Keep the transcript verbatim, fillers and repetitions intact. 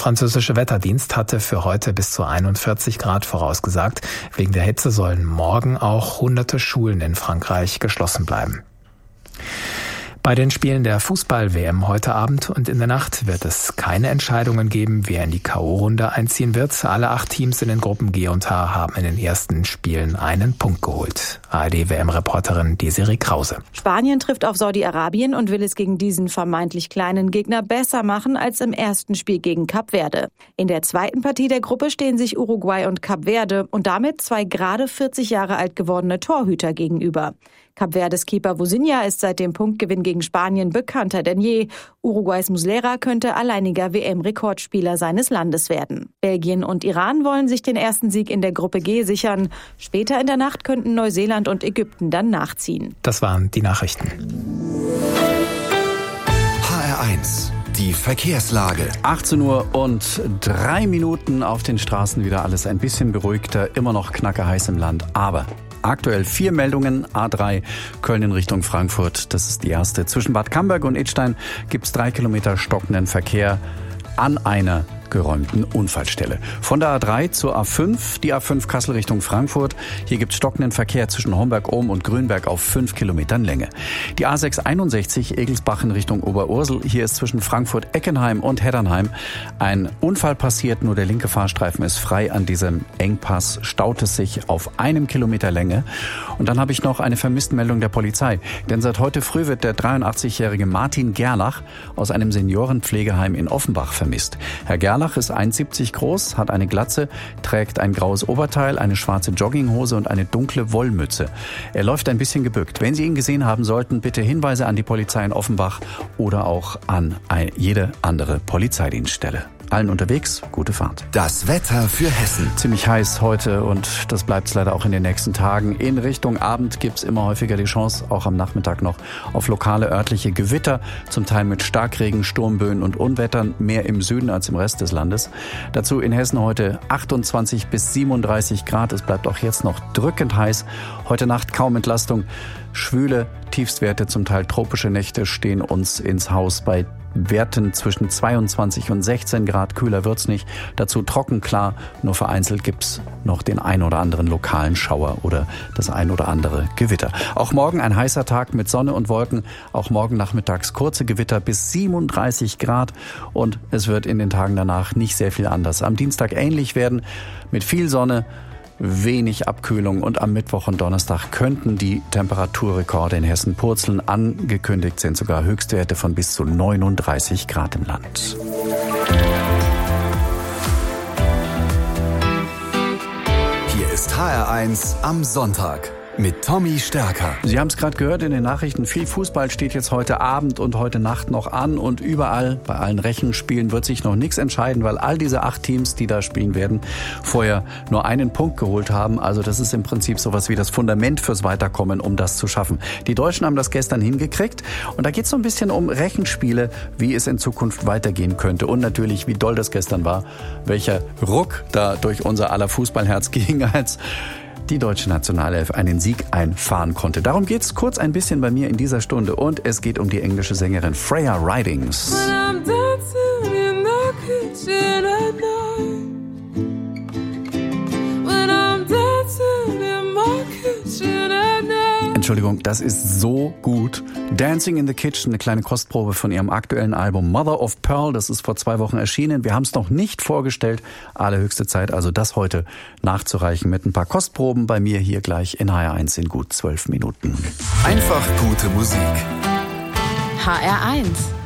französische Wetterdienst hatte für heute bis zu einundvierzig Grad vorausgesagt. Wegen der Hitze sollen morgen auch hunderte Schulen in Frankreich geschlossen bleiben. Bei den Spielen der Fußball-W M heute Abend und in der Nacht wird es keine Entscheidungen geben, wer in die K O-Runde einziehen wird. Alle acht Teams in den Gruppen G und H haben in den ersten Spielen einen Punkt geholt. A R D-W M-Reporterin Desiree Krause. Spanien trifft auf Saudi-Arabien und will es gegen diesen vermeintlich kleinen Gegner besser machen als im ersten Spiel gegen Kap Verde. In der zweiten Partie der Gruppe stehen sich Uruguay und Kap Verde und damit zwei gerade vierzig Jahre alt gewordene Torhüter gegenüber. Kap Verdes Keeper Vozinha ist seit dem Punktgewinn gegen Spanien bekannter denn je. Uruguays Muslera könnte alleiniger W M-Rekordspieler seines Landes werden. Belgien und Iran wollen sich den ersten Sieg in der Gruppe G sichern. Später in der Nacht könnten Neuseeland und Ägypten dann nachziehen. Das waren die Nachrichten. H R eins. Die Verkehrslage. achtzehn Uhr und drei Minuten auf den Straßen, wieder alles ein bisschen beruhigter, immer noch knackerheiß im Land, aber aktuell vier Meldungen. A drei Köln in Richtung Frankfurt, das ist die erste. Zwischen Bad Camberg und Idstein gibt es drei Kilometer stockenden Verkehr an einer geräumten Unfallstelle. Von der A drei zur A fünf, die A fünf Kassel Richtung Frankfurt. Hier gibt es stockenden Verkehr zwischen Homberg-Ohm und Grünberg auf fünf Kilometern Länge. Die A sechs einundsechzig Egelsbach in Richtung Oberursel. Hier ist zwischen Frankfurt-Eckenheim und Heddernheim ein Unfall passiert. Nur der linke Fahrstreifen ist frei. An diesem Engpass staut es sich auf einem Kilometer Länge. Und dann habe ich noch eine Vermisstenmeldung der Polizei. Denn seit heute früh wird der dreiundachtzigjährige Martin Gerlach aus einem Seniorenpflegeheim in Offenbach vermisst. Herr Gerlach ist eins Komma siebzig groß, hat eine Glatze, trägt ein graues Oberteil, eine schwarze Jogginghose und eine dunkle Wollmütze. Er läuft ein bisschen gebückt. Wenn Sie ihn gesehen haben sollten, bitte Hinweise an die Polizei in Offenbach oder auch an jede andere Polizeidienststelle. Allen unterwegs, gute Fahrt. Das Wetter für Hessen. Ziemlich heiß heute und das bleibt es leider auch in den nächsten Tagen. In Richtung Abend gibt es immer häufiger die Chance, auch am Nachmittag noch, auf lokale örtliche Gewitter, zum Teil mit Starkregen, Sturmböen und Unwettern, mehr im Süden als im Rest des Landes. Dazu in Hessen heute achtundzwanzig bis siebenunddreißig Grad. Es bleibt auch jetzt noch drückend heiß. Heute Nacht kaum Entlastung. Schwüle Tiefstwerte, zum Teil tropische Nächte stehen uns ins Haus bei Werten zwischen zweiundzwanzig und sechzehn Grad, kühler wird's nicht. Dazu trocken, klar, nur vereinzelt gibt's noch den ein oder anderen lokalen Schauer oder das ein oder andere Gewitter. Auch morgen ein heißer Tag mit Sonne und Wolken. Auch morgen nachmittags kurze Gewitter bis siebenunddreißig Grad und es wird in den Tagen danach nicht sehr viel anders. Am Dienstag ähnlich werden mit viel Sonne, wenig Abkühlung und am Mittwoch und Donnerstag könnten die Temperaturrekorde in Hessen purzeln. Angekündigt sind sogar Höchstwerte von bis zu neununddreißig Grad im Land. Hier ist H R eins am Sonntag mit Tommy Stärker. Sie haben es gerade gehört in den Nachrichten, viel Fußball steht jetzt heute Abend und heute Nacht noch an und überall, bei allen Rechenspielen wird sich noch nichts entscheiden, weil all diese acht Teams, die da spielen werden, vorher nur einen Punkt geholt haben. Also das ist im Prinzip sowas wie das Fundament fürs Weiterkommen, um das zu schaffen. Die Deutschen haben das gestern hingekriegt und da geht es so ein bisschen um Rechenspiele, wie es in Zukunft weitergehen könnte und natürlich, wie doll das gestern war, welcher Ruck da durch unser aller Fußballherz ging, als die deutsche Nationalelf einen Sieg einfahren konnte. Darum geht's kurz ein bisschen bei mir in dieser Stunde und es geht um die englische Sängerin Freya Ridings. Entschuldigung, das ist so gut. Dancing in the Kitchen, eine kleine Kostprobe von ihrem aktuellen Album Mother of Pearl. Das ist vor zwei Wochen erschienen. Wir haben es noch nicht vorgestellt. Allerhöchste Zeit, also das heute nachzureichen mit ein paar Kostproben bei mir hier gleich in H R eins in gut zwölf Minuten. Einfach gute Musik. H R eins